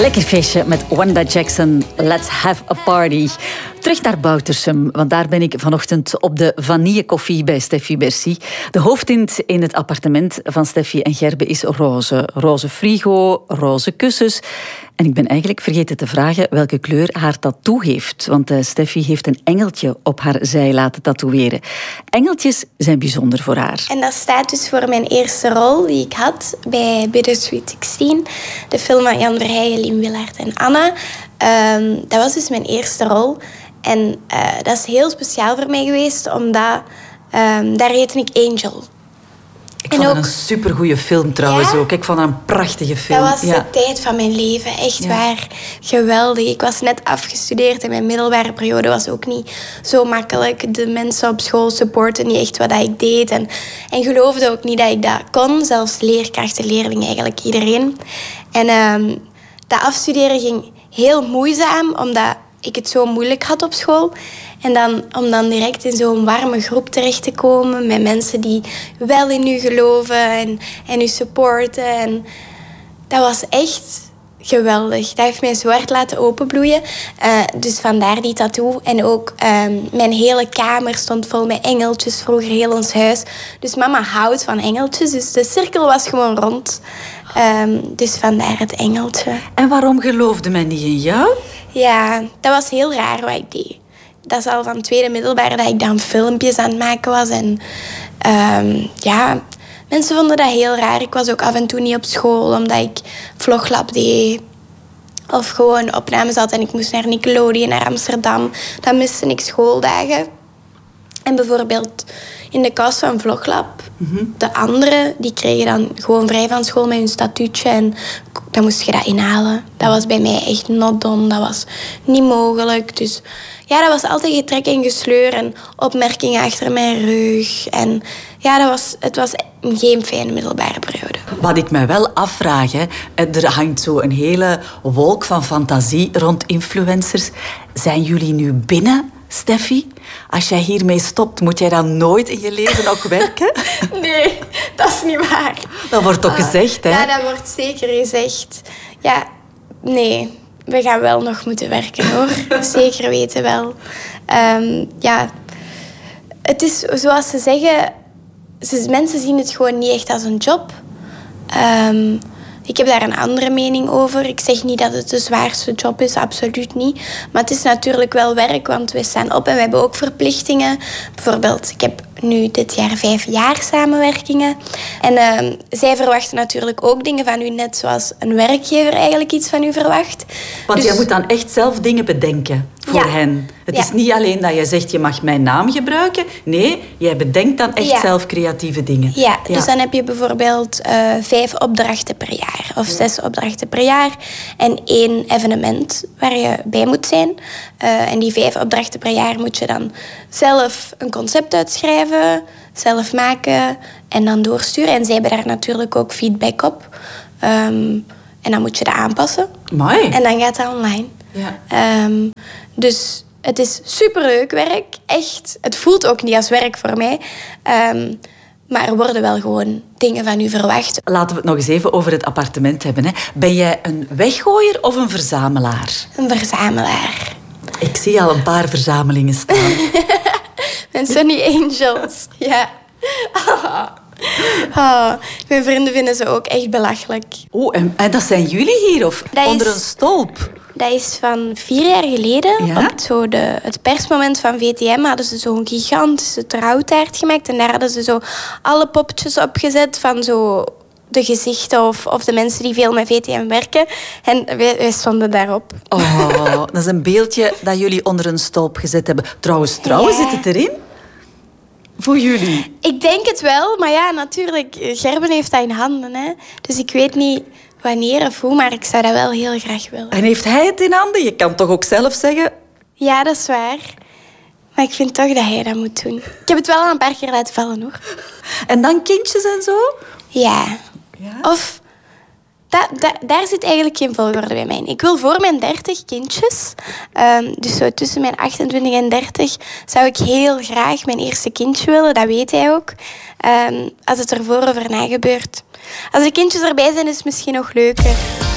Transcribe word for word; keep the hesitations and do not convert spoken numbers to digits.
Lekker feestje met Wanda Jackson. Let's have a party. Terug naar Boutersum, want daar ben ik vanochtend op de vanillekoffie bij Steffi Bercy. De hoofdtint in het appartement van Steffi en Gerbe is roze. Roze frigo, roze kussens. En ik ben eigenlijk vergeten te vragen welke kleur haar tattoo heeft. Want uh, Steffi heeft een engeltje op haar zij laten tatoeëren. Engeltjes zijn bijzonder voor haar. En dat staat dus voor mijn eerste rol die ik had bij Bittersweet zestien. De film van Jan Verheijen, Lien Willaert en Anna. Um, dat was dus mijn eerste rol. En uh, dat is heel speciaal voor mij geweest, omdat um, daar heette ik Angel. Ik vond het ook een supergoeie film trouwens ja? ook. Ik vond het een prachtige film. Dat was ja. de tijd van mijn leven. Echt ja. waar. Geweldig. Ik was net afgestudeerd en mijn middelbare periode was ook niet zo makkelijk. De mensen op school supporten niet echt wat ik deed. En, en geloofden ook niet dat ik dat kon. Zelfs leerkrachten, leerlingen, eigenlijk iedereen. En um, dat afstuderen ging heel moeizaam, omdat ik het zo moeilijk had op school. En dan, om dan direct in zo'n warme groep terecht te komen met mensen die wel in u geloven en, en u supporten. En dat was echt geweldig. Dat heeft mij zo hard laten openbloeien. Uh, dus vandaar die tattoo. En ook um, mijn hele kamer stond vol met engeltjes. Vroeger heel ons huis. Dus mama houdt van engeltjes. Dus de cirkel was gewoon rond. Um, dus vandaar het engeltje. En waarom geloofde men niet in jou? Ja, dat was heel raar wat ik deed. Dat is al van het tweede middelbare dat ik dan filmpjes aan het maken was. En um, ja, mensen vonden dat heel raar. Ik was ook af en toe niet op school, omdat ik vloglab deed. Of gewoon opnames had en ik moest naar Nickelodeon, naar Amsterdam. Dan miste ik schooldagen. En bijvoorbeeld in de kast van Vloglab, mm-hmm. de anderen die kregen dan gewoon vrij van school met hun statuutje. En dan moest je dat inhalen. Dat was bij mij echt not done. Dat was niet mogelijk. Dus ja, dat was altijd getrek en gesleur en opmerkingen achter mijn rug. En ja, dat was, het was geen fijne middelbare periode. Wat ik me wel afvraag, hè, er hangt zo een hele wolk van fantasie rond influencers. Zijn jullie nu binnen, Steffi? Als jij hiermee stopt, moet jij dan nooit in je leven nog werken? Nee, dat is niet waar. Dat wordt toch uh, gezegd, hè? Ja, dat wordt zeker gezegd. Ja, nee, we gaan wel nog moeten werken, hoor. Zeker weten wel. Um, ja, het is zoals ze zeggen, mensen zien het gewoon niet echt als een job. Um, Ik heb daar een andere mening over. Ik zeg niet dat het de zwaarste job is, absoluut niet. Maar het is natuurlijk wel werk, want we staan op en we hebben ook verplichtingen. Bijvoorbeeld, ik heb nu dit jaar vijf jaar samenwerkingen. En uh, zij verwachten natuurlijk ook dingen van u, net zoals een werkgever eigenlijk iets van u verwacht. Want dus... jij moet dan echt zelf dingen bedenken voor ja. hen. Het ja. is niet alleen dat je zegt, je mag mijn naam gebruiken. Nee, jij bedenkt dan echt ja. zelf creatieve dingen. Ja, ja, dus dan heb je bijvoorbeeld uh, vijf opdrachten per jaar. Of ja. zes opdrachten per jaar. En één evenement waar je bij moet zijn. Uh, en die vijf opdrachten per jaar moet je dan zelf een concept uitschrijven, zelf maken en dan doorsturen. En zij hebben daar natuurlijk ook feedback op. Um, en dan moet je dat aanpassen. Mooi. En dan gaat dat online. Ja. Um, dus het is superleuk werk. Echt. Het voelt ook niet als werk voor mij. Um, maar er worden wel gewoon dingen van u verwacht. Laten we het nog eens even over het appartement hebben. Hè. Ben jij een weggooier of een verzamelaar? Een verzamelaar. Ik zie al een paar verzamelingen staan. Mijn Sunny Angels. Ja. Oh. Oh, mijn vrienden vinden ze ook echt belachelijk. Oh, en, en dat zijn jullie hier? Of dat onder is, een stolp? Dat is van vier jaar geleden. Ja? Op het, zo de, het persmoment van V T M hadden ze zo'n gigantische trouwtaart gemaakt. En daar hadden ze zo alle poppetjes opgezet van zo de gezichten of, of de mensen die veel met V T M werken. En wij, wij stonden daarop. Oh, dat is een beeldje dat jullie onder een stolp gezet hebben. Trouwens, trouwens ja. zit het erin? Voor jullie? Ik denk het wel, maar ja, natuurlijk. Gerben heeft dat in handen, hè. Dus ik weet niet wanneer of hoe, maar ik zou dat wel heel graag willen. En heeft hij het in handen? Je kan toch ook zelf zeggen... Ja, dat is waar. Maar ik vind toch dat hij dat moet doen. Ik heb het wel al een paar keer laten vallen, hoor. En dan kindjes en zo? Ja. ja? Of... Da, da, daar zit eigenlijk geen volgorde bij mij. Ik wil voor mijn dertig kindjes, um, dus zo tussen mijn achtentwintig en dertig, zou ik heel graag mijn eerste kindje willen. Dat weet hij ook. Um, als het er voor of erna gebeurt. Als de kindjes erbij zijn, is het misschien nog leuker.